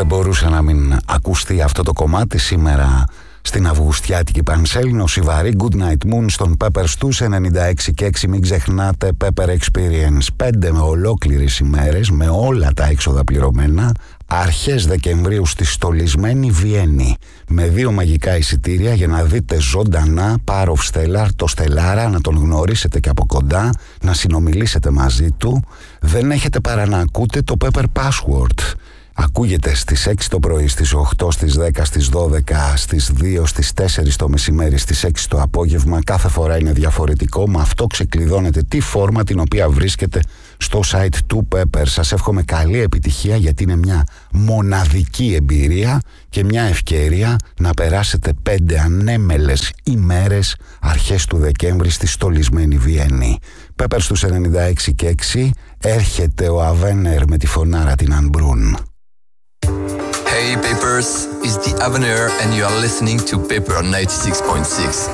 δεν μπορούσε να μην ακουστεί αυτό το κομμάτι σήμερα στην Αυγουστιάτικη Πανσέλινο. Σιβαρή Good Night Moon στον Pepper στους 96 και 6. Μην ξεχνάτε Pepper Experience 5 με ολόκληρες ημέρες, με όλα τα έξοδα πληρωμένα, αρχές Δεκεμβρίου στη στολισμένη Βιέννη, με 2 μαγικά εισιτήρια για να δείτε ζωντανά Power of Stellar, το Στελάρα, να τον γνωρίσετε και από κοντά, να συνομιλήσετε μαζί του. Δεν έχετε παρά να ακούτε το Pepper Password. Ακούγεται στις 6 το πρωί, στις 8, στις 10, στις 12, στις 2, στις 4 το μεσημέρι, στις 6 το απόγευμα. Κάθε φορά είναι διαφορετικό. Με αυτό ξεκλειδώνετε τη φόρμα την οποία βρίσκεται στο site του Pepper. Σας εύχομαι καλή επιτυχία, γιατί είναι μια μοναδική εμπειρία και μια ευκαιρία να περάσετε 5 ανέμελες ημέρες αρχές του Δεκέμβρη στη στολισμένη Βιέννη. Pepper στους 96 και 6. Έρχεται ο Αβένερ με τη φωνάρα την Ανμπρούν. Hey Peppers, it's the Avener and you are listening to Pepper 96.6.